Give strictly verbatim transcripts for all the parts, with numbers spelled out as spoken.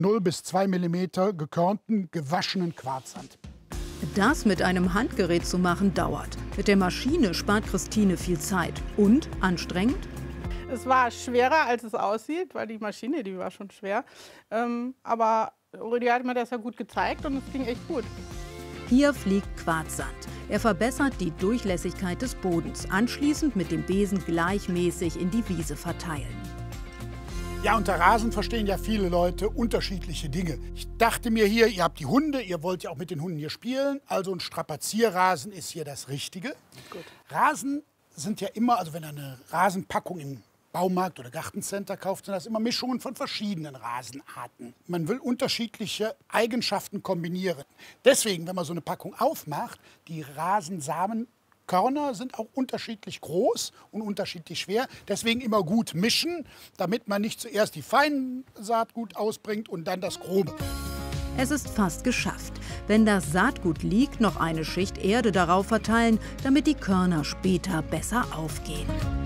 null bis zwei Millimeter gekörnten, gewaschenen Quarzsand. Das mit einem Handgerät zu machen, dauert. Mit der Maschine spart Christine viel Zeit. Und anstrengend? Es war schwerer, als es aussieht, weil die Maschine, die war schon schwer. Ähm, aber Rudi hat mir das ja gut gezeigt und es ging echt gut. Hier fliegt Quarzsand. Er verbessert die Durchlässigkeit des Bodens. Anschließend mit dem Besen gleichmäßig in die Wiese verteilen. Ja, unter Rasen verstehen ja viele Leute unterschiedliche Dinge. Ich dachte mir hier, ihr habt die Hunde, ihr wollt ja auch mit den Hunden hier spielen. Also ein Strapazierrasen ist hier das Richtige. Gut. Rasen sind ja immer, also wenn ihr eine Rasenpackung im Baumarkt oder Gartencenter kauft, sind das immer Mischungen von verschiedenen Rasenarten. Man will unterschiedliche Eigenschaften kombinieren. Deswegen, wenn man so eine Packung aufmacht, die Rasensamenkörner sind auch unterschiedlich groß und unterschiedlich schwer. Deswegen immer gut mischen, damit man nicht zuerst die feinen Saatgut ausbringt und dann das grobe. Es ist fast geschafft. Wenn das Saatgut liegt, noch eine Schicht Erde darauf verteilen, damit die Körner später besser aufgehen.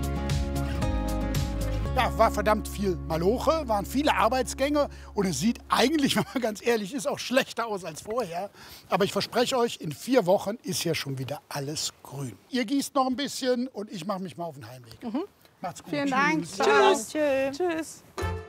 Ja, war verdammt viel Maloche, waren viele Arbeitsgänge und es sieht eigentlich, wenn man ganz ehrlich ist, auch schlechter aus als vorher. Aber ich verspreche euch, in vier Wochen ist hier schon wieder alles grün. Ihr gießt noch ein bisschen und ich mache mich mal auf den Heimweg. Mhm. Macht's gut. Vielen Dank. Tschüss. Tschüss. Tschüss.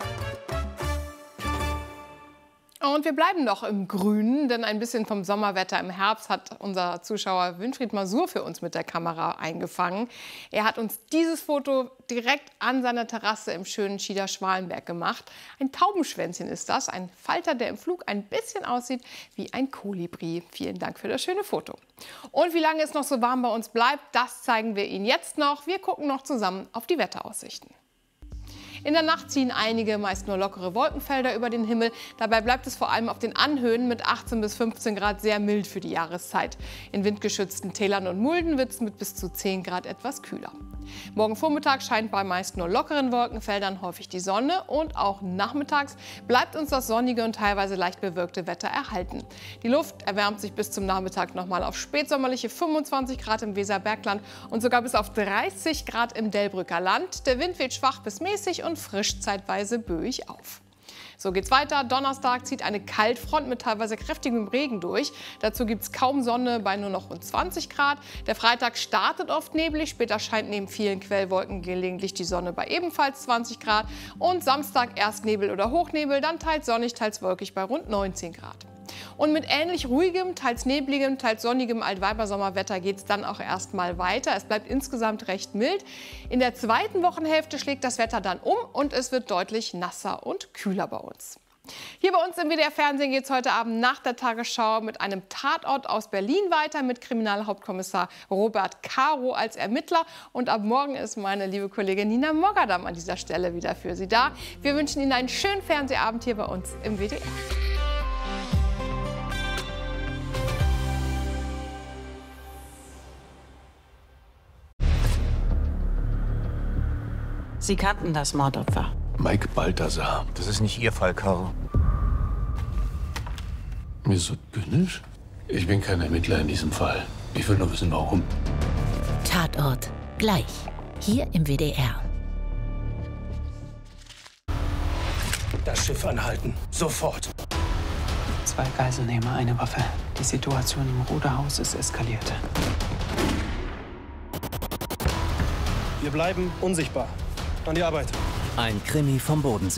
Und wir bleiben noch im Grünen, denn ein bisschen vom Sommerwetter im Herbst hat unser Zuschauer Winfried Masur für uns mit der Kamera eingefangen. Er hat uns dieses Foto direkt an seiner Terrasse im schönen Schieder-Schwalenberg gemacht. Ein Taubenschwänzchen ist das, ein Falter, der im Flug ein bisschen aussieht wie ein Kolibri. Vielen Dank für das schöne Foto. Und wie lange es noch so warm bei uns bleibt, das zeigen wir Ihnen jetzt noch. Wir gucken noch zusammen auf die Wetteraussichten. In der Nacht ziehen einige, meist nur lockere Wolkenfelder über den Himmel. Dabei bleibt es vor allem auf den Anhöhen mit achtzehn bis fünfzehn Grad sehr mild für die Jahreszeit. In windgeschützten Tälern und Mulden wird es mit bis zu zehn Grad etwas kühler. Morgen Vormittag scheint bei meist nur lockeren Wolkenfeldern häufig die Sonne und auch nachmittags bleibt uns das sonnige und teilweise leicht bewölkte Wetter erhalten. Die Luft erwärmt sich bis zum Nachmittag nochmal auf spätsommerliche fünfundzwanzig Grad im Weserbergland und sogar bis auf dreißig Grad im Delbrücker Land. Der Wind weht schwach bis mäßig und frisch zeitweise böig auf. So geht's weiter. Donnerstag zieht eine Kaltfront mit teilweise kräftigem Regen durch. Dazu gibt es kaum Sonne bei nur noch rund zwanzig Grad. Der Freitag startet oft neblig. Später scheint neben vielen Quellwolken gelegentlich die Sonne bei ebenfalls zwanzig Grad. Und Samstag erst Nebel oder Hochnebel, dann teils sonnig, teils wolkig bei rund neunzehn Grad. Und mit ähnlich ruhigem, teils nebligem, teils sonnigem Altweibersommerwetter geht es dann auch erst mal weiter. Es bleibt insgesamt recht mild. In der zweiten Wochenhälfte schlägt das Wetter dann um und es wird deutlich nasser und kühler bei uns. Hier bei uns im W D R-Fernsehen geht es heute Abend nach der Tagesschau mit einem Tatort aus Berlin weiter mit Kriminalhauptkommissar Robert Caro als Ermittler. Und ab morgen ist meine liebe Kollegin Nina Mogadam an dieser Stelle wieder für Sie da. Wir wünschen Ihnen einen schönen Fernsehabend hier bei uns im W D R. Sie kannten das Mordopfer. Mike Balthasar. Das ist nicht Ihr Fall, Caro. Mir so zynisch? Ich bin kein Ermittler in diesem Fall. Ich will nur wissen, warum. Tatort. Gleich. Hier im W D R. Das Schiff anhalten. Sofort. Zwei Geiselnehmer, eine Waffe. Die Situation im Ruderhaus ist eskaliert. Wir bleiben unsichtbar. An die Arbeit. Ein Krimi vom Bodensee.